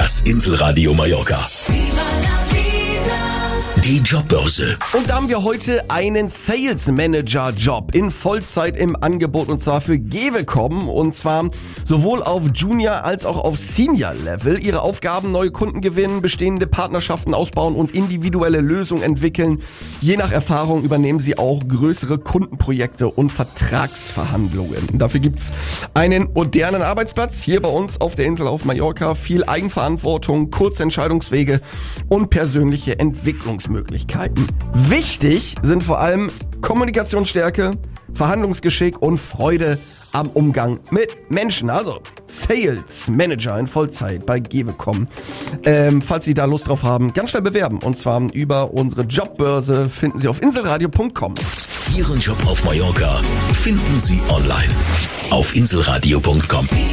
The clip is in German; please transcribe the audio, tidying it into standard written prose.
Das Inselradio Mallorca. Die Jobbörse. Und da haben wir heute einen Sales Manager Job in Vollzeit im Angebot, und zwar für Gewecom, und zwar sowohl auf Junior als auch auf Senior Level. Ihre Aufgaben: neue Kunden gewinnen, bestehende Partnerschaften ausbauen und individuelle Lösungen entwickeln. Je nach Erfahrung übernehmen sie auch größere Kundenprojekte und Vertragsverhandlungen. Dafür gibt's einen modernen Arbeitsplatz hier bei uns auf der Insel auf Mallorca, viel Eigenverantwortung, kurze Entscheidungswege und persönliche Entwicklungsmöglichkeiten. Wichtig sind vor allem Kommunikationsstärke, Verhandlungsgeschick und Freude am Umgang mit Menschen. Also Sales Manager in Vollzeit bei Gewecom. Falls Sie da Lust drauf haben, ganz schnell bewerben. Und zwar über unsere Jobbörse, finden Sie auf inselradio.com. Ihren Job auf Mallorca finden Sie online auf inselradio.com.